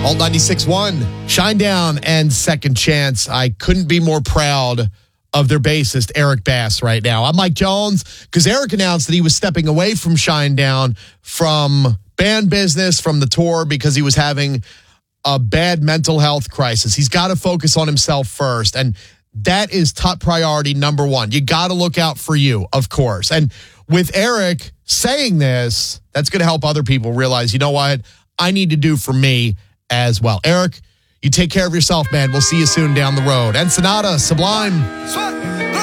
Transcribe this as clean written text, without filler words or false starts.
Alt 96.1, Shinedown and Second Chance. I couldn't be more proud of their bassist, Eric Bass, right now. I'm Mike Jones, because Eric announced that he was stepping away from Shinedown, from band business, from the tour, because he was having a bad mental health crisis. He's got to focus on himself first, and that is top priority number one. You got to look out for you, of course. And with Eric saying this, that's going to help other people realize, you know what, I need to do for me as well. Eric, you take care of yourself, man. We'll see you soon down the road. And Sonata, Sublime.